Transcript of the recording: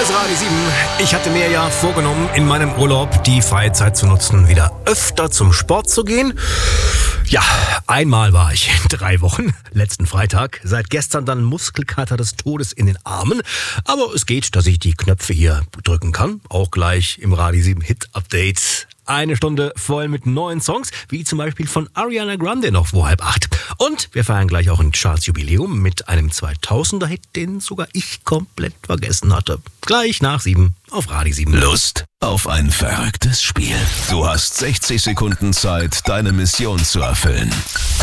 ist Radio 7. Ich hatte mir ja vorgenommen, in meinem Urlaub die Freizeit zu nutzen, wieder öfter zum Sport zu gehen. Ja, einmal war ich in 3 Wochen, letzten Freitag. Seit gestern dann Muskelkater des Todes in den Armen. Aber es geht, dass ich die Knöpfe hier drücken kann. Auch gleich im Radio 7 Hit Update. 1 Stunde voll mit neuen Songs, wie zum Beispiel von Ariana Grande noch vor 7:30. Und wir feiern gleich auch ein Charts-Jubiläum mit einem 2000er-Hit, den sogar ich komplett vergessen hatte. Gleich nach 7 auf Radio 7. Lust auf ein verrücktes Spiel? Du hast 60 Sekunden Zeit, deine Mission zu erfüllen.